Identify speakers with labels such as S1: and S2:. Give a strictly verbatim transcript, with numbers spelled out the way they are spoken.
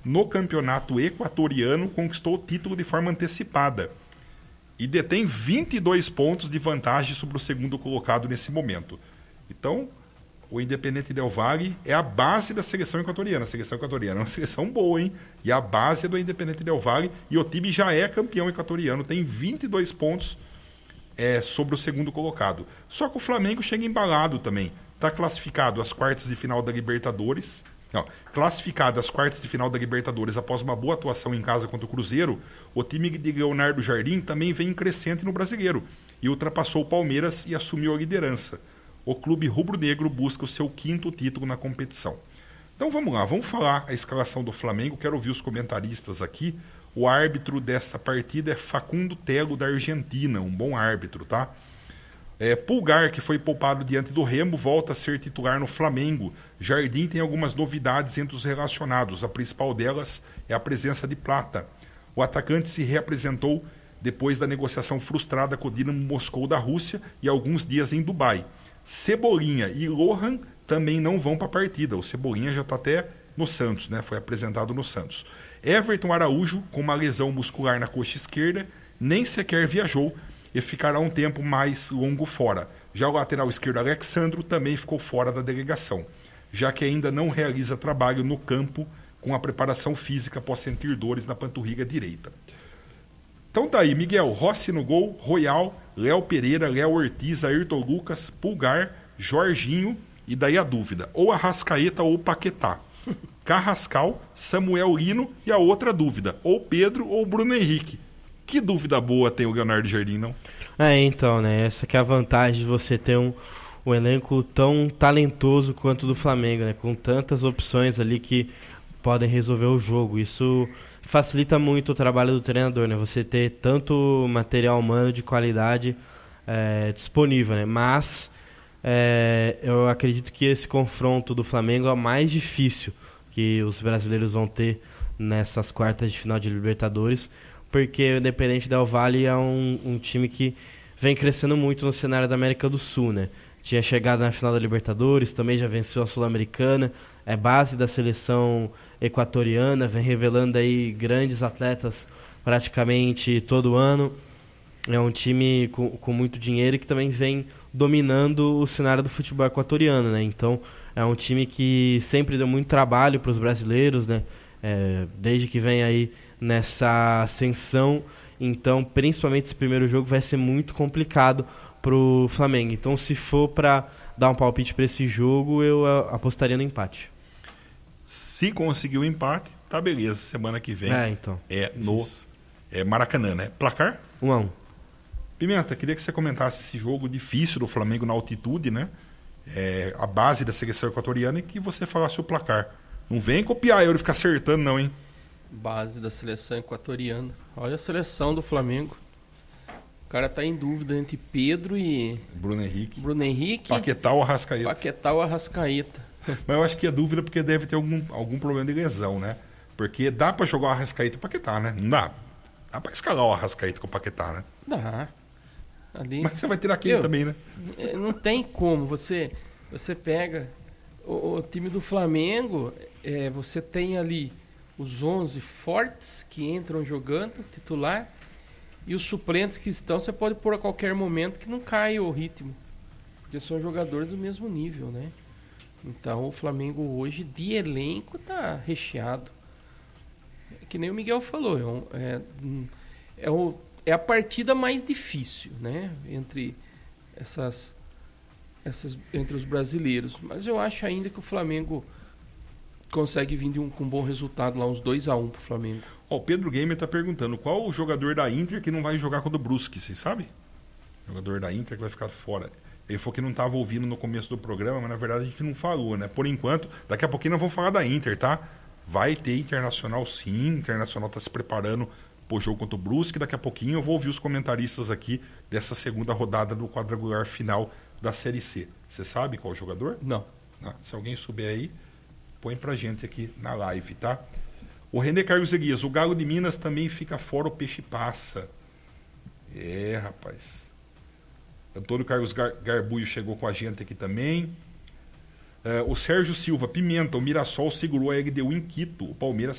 S1: no campeonato equatoriano, conquistou o título de forma antecipada e detém vinte e dois pontos de vantagem sobre o segundo colocado nesse momento. Então, o Independente Del Valle é a base da seleção equatoriana. A seleção equatoriana é uma seleção boa, hein? E a base é do Independente Del Valle, e o time já é campeão equatoriano, tem vinte e dois pontos é, sobre o segundo colocado. Só que o Flamengo chega embalado também. Está classificado às quartas de final da Libertadores. Não, classificado às quartas de final da Libertadores após uma boa atuação em casa contra o Cruzeiro, o time de Leonardo Jardim também vem crescente no Brasileiro e ultrapassou o Palmeiras e assumiu a liderança. O clube rubro-negro busca o seu quinto título na competição. Então vamos lá, vamos falar a escalação do Flamengo. Quero ouvir os comentaristas aqui. O árbitro dessa partida é Facundo Telo, da Argentina, um bom árbitro, tá? É, Pulgar, que foi poupado diante do Remo, volta a ser titular no Flamengo. Jardim tem algumas novidades entre os relacionados. A principal delas é a presença de Plata. O atacante se reapresentou depois da negociação frustrada com o Dinamo Moscou da Rússia e alguns dias em Dubai. Cebolinha e Lohan também não vão para a partida. O Cebolinha já está até no Santos, né? Foi apresentado no Santos. Everton Araújo, com uma lesão muscular na coxa esquerda, nem sequer viajou e ficará um tempo mais longo fora. Já o lateral esquerdo Alexandro também ficou fora da delegação, já que ainda não realiza trabalho no campo com a preparação física após sentir dores na panturrilha direita. Então tá aí, Miguel, Rossi no gol, Royal, Léo Pereira, Léo Ortiz, Ayrton Lucas, Pulgar, Jorginho, e daí a dúvida, ou Arrascaeta ou Paquetá. Carrascal, Samuel Lino, e a outra dúvida, ou Pedro ou Bruno Henrique. Que dúvida boa tem o Leonardo Jardim, não?
S2: É, então, né, essa que é a vantagem de você ter um, um elenco tão talentoso quanto o do Flamengo, né, com tantas opções ali que podem resolver o jogo. Isso facilita muito o trabalho do treinador, né? Você ter tanto material humano de qualidade é, disponível, né? Mas é, eu acredito que esse confronto do Flamengo é o mais difícil que os brasileiros vão ter nessas quartas de final de Libertadores, porque o Independente Del Valle é um, um time que vem crescendo muito no cenário da América do Sul, né? Tinha chegado na final da Libertadores, também já venceu a Sul-Americana, é base da seleção equatoriana, vem revelando aí grandes atletas praticamente todo ano. É um time com, com muito dinheiro e que também vem dominando o cenário do futebol equatoriano, né? Então é um time que sempre deu muito trabalho para os brasileiros, né? É, desde que vem aí nessa ascensão. Então, principalmente esse primeiro jogo vai ser muito complicado pro Flamengo. Então, se for para dar um palpite para esse jogo, eu uh, apostaria no empate.
S1: Se conseguir o empate, tá beleza. Semana que vem
S2: é, então,
S1: é no é Maracanã, né? Placar?
S2: um a um.
S1: Pimenta, queria que você comentasse esse jogo difícil do Flamengo na altitude, né? É, a base da seleção equatoriana, e que você falasse o placar. Não vem copiar eu e ficar acertando, não, hein?
S3: Base da seleção equatoriana. Olha a seleção do Flamengo. O cara tá em dúvida entre Pedro e...
S1: Bruno Henrique.
S3: Bruno Henrique.
S1: Paquetá ou Arrascaeta.
S3: Paquetá ou Arrascaeta.
S1: Mas eu acho que é dúvida porque deve ter algum, algum problema de lesão, né? Porque dá pra jogar o Arrascaeta e o Paquetá, né? Não dá. Dá pra escalar o Arrascaeta com o Paquetá, né?
S3: Dá. Ali...
S1: Mas você vai tirar quem também, né?
S3: Não tem como. Você, você pega o, o time do Flamengo, é, você tem ali os onze fortes que entram jogando, titular, e os suplentes que estão, você pode pôr a qualquer momento que não cai o ritmo. Porque são jogadores do mesmo nível, né? Então o Flamengo hoje, de elenco, tá recheado. É que nem o Miguel falou, é, um, é, é, o, é a partida mais difícil, né? Entre, essas, essas, entre os brasileiros. Mas eu acho ainda que o Flamengo consegue vir de um, com um bom resultado lá, uns dois a um pro Flamengo.
S1: Ó, o Pedro Gamer tá perguntando, qual o jogador da Inter que não vai jogar contra o Brusque, vocês sabem? O jogador da Inter que vai ficar fora. Ele falou que não estava ouvindo no começo do programa, mas na verdade a gente não falou, né? Por enquanto, daqui a pouquinho nós vamos falar da Inter, tá? Vai ter Internacional sim, Internacional tá se preparando pro jogo contra o Brusque, daqui a pouquinho eu vou ouvir os comentaristas aqui dessa segunda rodada do quadrangular final da Série C. Você sabe qual o jogador?
S3: Não.
S1: Ah, se alguém souber aí, põe pra gente aqui na live, tá? O René Carlos Elias, o Galo de Minas também fica fora, o peixe passa. É, rapaz. Antônio Carlos Gar- Garbulho chegou com a gente aqui também. Uh, o Sérgio Silva, Pimenta, o Mirassol segurou a L D U em Quito. O Palmeiras